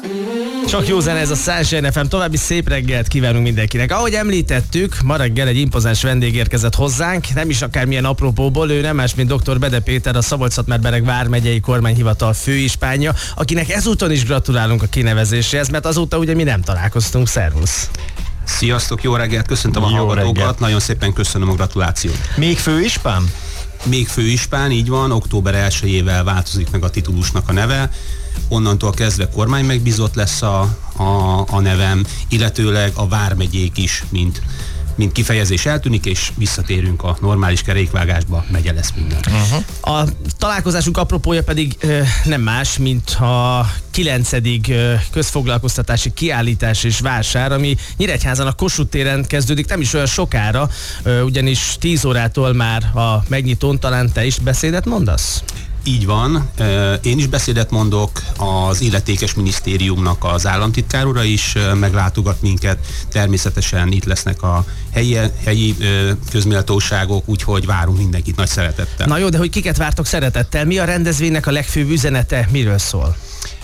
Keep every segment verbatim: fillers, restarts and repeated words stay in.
Csak jó zene ez a Sunshine ef em, további szép reggelt kívánunk mindenkinek. Ahogy említettük, ma reggel egy impozáns vendég érkezett hozzánk, nem is akármilyen apropóból, ő nem más, mint doktor Bede Péter, a Szabolcs-Szatmár-Bereg vármegyei kormányhivatal főispánja, akinek ezúton is gratulálunk a kinevezéséhez, mert azóta ugye mi nem találkoztunk. Szervusz! Sziasztok, jó reggelt, köszöntöm a jó hallgatókat, reggelt. Nagyon szépen köszönöm a gratulációt. Még főispán? Még főispán, így van, október elsejével változik meg a titulusnak a neve, onnantól kezdve kormány megbízott lesz a, a, a nevem, illetőleg a vármegyék is, mint, mint kifejezés eltűnik, és visszatérünk a normális kerékvágásba, megye lesz minden. Uh-huh. A találkozásunk apropója pedig ö, nem más, mint a kilencedik ö, közfoglalkoztatási kiállítás és vásár, ami Nyíregyházan a Kossuth téren kezdődik, nem is olyan sokára, ö, ugyanis tíz órától már a megnyitón. Talán te is beszédet mondasz? Így van, én is beszédet mondok, az illetékes minisztériumnak az államtitkár ura is meglátogat minket, természetesen itt lesznek a helyi, helyi közméltóságok, úgyhogy várunk mindenkit nagy szeretettel. Na jó, de hogy kiket vártok szeretettel? Mi a rendezvénynek a legfőbb üzenete? Miről szól?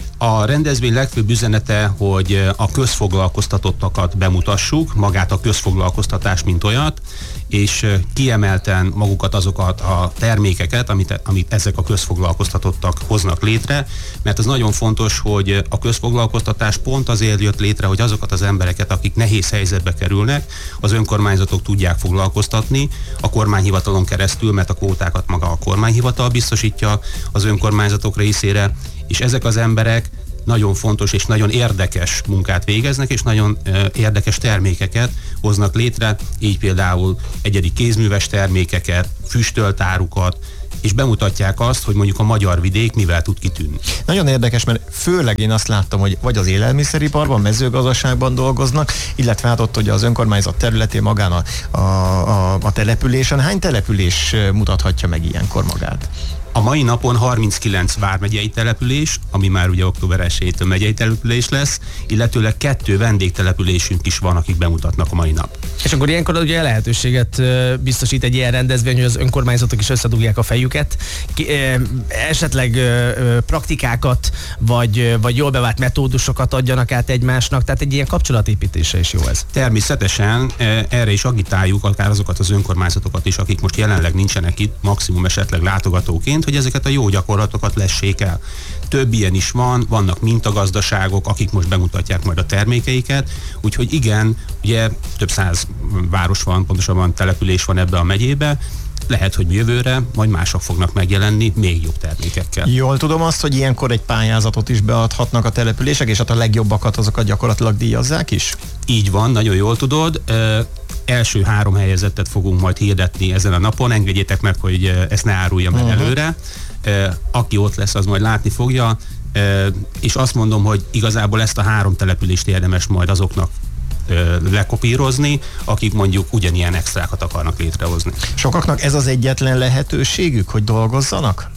A rendezvény legfőbb üzenete, hogy a közfoglalkoztatottakat bemutassuk, magát a közfoglalkoztatást, mint olyat, és kiemelten magukat azokat a termékeket, amit, amit ezek a közfoglalkoztatottak hoznak létre, mert az nagyon fontos, hogy a közfoglalkoztatás pont azért jött létre, hogy azokat az embereket, akik nehéz helyzetbe kerülnek, az önkormányzatok tudják foglalkoztatni a kormányhivatalon keresztül, mert a kvótákat maga a kormányhivatal biztosítja az önkormányzatok részére, és ezek az emberek nagyon fontos és nagyon érdekes munkát végeznek, és nagyon uh, érdekes termékeket hoznak létre, így például egyedi kézműves termékeket, füstöltárukat, és bemutatják azt, hogy mondjuk a magyar vidék mivel tud kitűnni. Nagyon érdekes, mert főleg én azt láttam, hogy vagy az élelmiszeriparban, mezőgazdaságban dolgoznak, illetve hát ott, hogy az önkormányzat területén magán a, a, a, a településen. Hány település mutathatja meg ilyenkor magát? A mai napon harminckilenc vármegyei település, ami már ugye október elsejétől megyei település lesz, illetőleg kettő vendégtelepülésünk is van, akik bemutatnak a mai nap. És akkor ilyenkor ugye lehetőséget biztosít egy ilyen rendezvény, hogy az önkormányzatok is összedugják a fejüket, ki, esetleg praktikákat, vagy, vagy jól bevált metódusokat adjanak át egymásnak, tehát egy ilyen kapcsolatépítése is jó ez. Természetesen erre is agitáljuk akár azokat az önkormányzatokat is, akik most jelenleg nincsenek itt, maximum esetleg látogatóként, hogy ezeket a jó gyakorlatokat lessék el. Több ilyen is van, vannak mintagazdaságok, akik most bemutatják majd a termékeiket, úgyhogy igen, ugye több száz város van, pontosabban település van ebbe a megyébe, lehet, hogy jövőre majd mások fognak megjelenni még jobb termékekkel. Jól tudom azt, hogy ilyenkor egy pályázatot is beadhatnak a települések, és hát a legjobbakat azokat gyakorlatilag díjazzák is? Így van, nagyon jól tudod. Ö, első három helyezettet fogunk majd hirdetni ezen a napon, engedjétek meg, hogy ezt ne áruljam el uh-huh. előre. Ö, aki ott lesz, az majd látni fogja, ö, és azt mondom, hogy igazából ezt a három települést érdemes majd azoknak lekopírozni, akik mondjuk ugyanilyen extrákat akarnak létrehozni. Sokaknak ez az egyetlen lehetőségük, hogy dolgozzanak?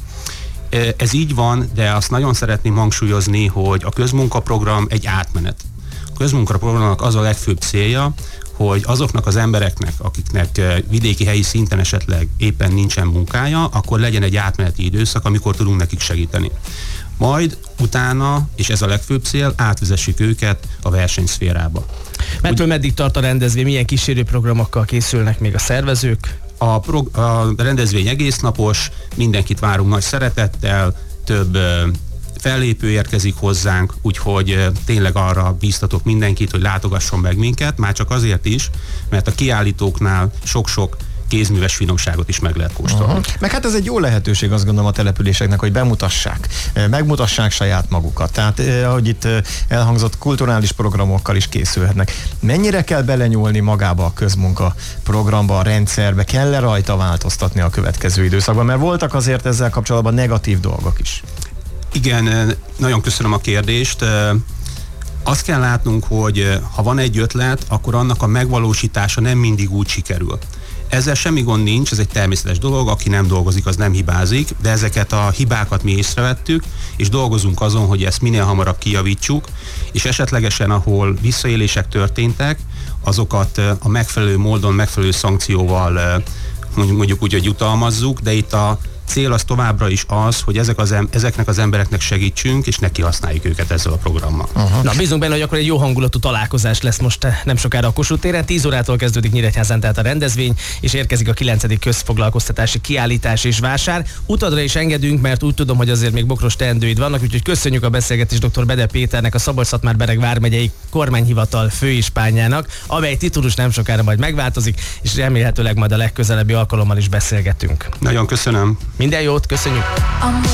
Ez így van, de azt nagyon szeretném hangsúlyozni, hogy a közmunkaprogram egy átmenet. A közmunkaprogramnak az a legfőbb célja, hogy azoknak az embereknek, akiknek vidéki helyi szinten esetleg éppen nincsen munkája, akkor legyen egy átmeneti időszak, amikor tudunk nekik segíteni. Majd utána, és ez a legfőbb cél, átvezessük őket a versenyszférába. Mettől meddig tart a rendezvény, milyen kísérőprogramokkal készülnek még a szervezők? A, prog- a rendezvény egész napos, mindenkit várunk nagy szeretettel, több ö, fellépő érkezik hozzánk, úgyhogy ö, tényleg arra bíztatok mindenkit, hogy látogasson meg minket, már csak azért is, mert a kiállítóknál sok-sok kézműves finomságot is meg lehet kóstolni. Uh-huh. Meg hát ez egy jó lehetőség, azt gondolom, a településeknek, hogy bemutassák, megmutassák saját magukat. Tehát, ahogy itt elhangzott, kulturális programokkal is készülhetnek. Mennyire kell belenyúlni magába a közmunka programba, a rendszerbe? Kell-e rajta változtatni a következő időszakban? Mert voltak azért ezzel kapcsolatban negatív dolgok is. Igen, nagyon köszönöm a kérdést. Azt kell látnunk, hogy ha van egy ötlet, akkor annak a megvalósítása nem mindig úgy sikerül. Ezzel semmi gond nincs, ez egy természetes dolog, aki nem dolgozik, az nem hibázik, de ezeket a hibákat mi észrevettük, és dolgozunk azon, hogy ezt minél hamarabb kijavítsuk, és esetlegesen, ahol visszaélések történtek, azokat a megfelelő módon, megfelelő szankcióval mondjuk úgy, hogy jutalmazzuk, de itt a cél az továbbra is az, hogy ezek az em- ezeknek az embereknek segítsünk, és ne kihasználjuk őket ezzel a programmal. Uh-huh. Na, bízunk benne, hogy akkor egy jó hangulatú találkozás lesz most nem sokára a Kossuth téren. tíz órától kezdődik Nyíregyházán tehát a rendezvény, és érkezik a kilencedik közfoglalkoztatási kiállítás és vásár. Utadra is engedünk, mert úgy tudom, hogy azért még bokros teendőid vannak, úgyhogy köszönjük a beszélgetést dr. Bede Péternek, a Szabolcs-Szatmár-Bereg vármegyei kormányhivatal főispánjának, amely titulus nem sokára majd megváltozik, és remélhetőleg majd a legközelebbi alkalommal is beszélgetünk. Nagyon köszönöm. Minden jót, köszönjük!